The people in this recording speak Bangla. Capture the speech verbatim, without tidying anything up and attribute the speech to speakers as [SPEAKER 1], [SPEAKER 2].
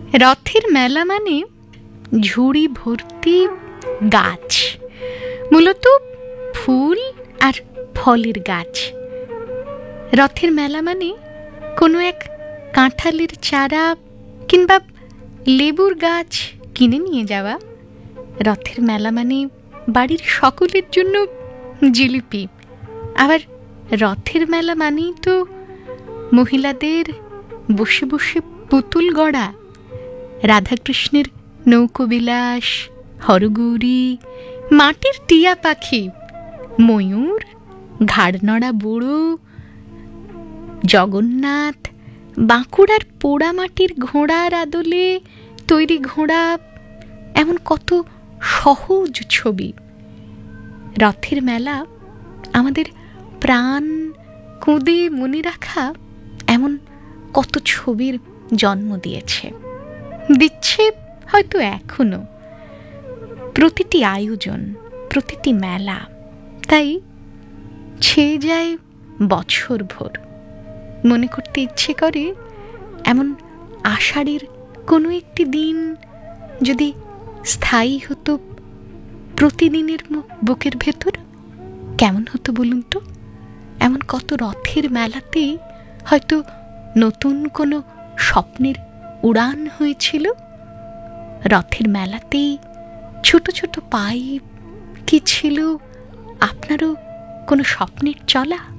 [SPEAKER 1] রথের মেলা মানে ঝুড়ি ভর্তি গাছ, মূলত ফুল আর ফলের গাছ। রথের মেলা মানে কোনো এক কাঁঠালের চারা কিংবা লেবুর গাছ কিনে নিয়ে যাওয়া। রথের মেলা মানে বাড়ির সকলের জন্য জিলিপি। আবার রথের মেলা মানেই তো মহিলাদের বসে বসে পুতুল গড়া, রাধাকৃষ্ণের নৌকোবিলাস, হরগৌরী, মাটির টিয়া পাখি, ময়ূর, ঘাড়নড়া বুড়ো, জগন্নাথ, বাঁকুড়ার পোড়ামাটির ঘোড়ার আদলে তৈরি ঘোড়া, এমন কত সহজ ছবি। রথের মেলা আমাদের প্রাণ কুঁদে মনে রাখা এমন কত ছবির জন্ম দিয়েছে, দিচ্ছে হয়তো এখনো। প্রতিটি আয়োজন, প্রতিটি মেলা তাই ছেয়ে যায় বছর ভোর। মনে করতে ইচ্ছে করে এমন আষাঢ়ের কোনো একটি দিন যদি স্থায়ী হতো প্রতিদিনের বুকের ভেতর, কেমন হতো বলুন তো? এমন কত রথের মেলাতে হয়তো নতুন কোনো স্বপ্নের উড়ান হয়েছিল। রথের মেলাতেই ছোট ছোট পায়ে কি ছিল আপনারও কোনো স্বপ্নের চলা?